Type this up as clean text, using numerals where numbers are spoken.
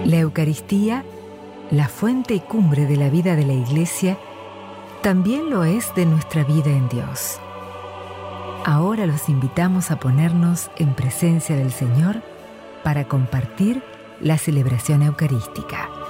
La Eucaristía, la fuente y cumbre de la vida de la Iglesia, también lo es de nuestra vida en Dios. Ahora los invitamos a ponernos en presencia del Señor para compartir la celebración eucarística.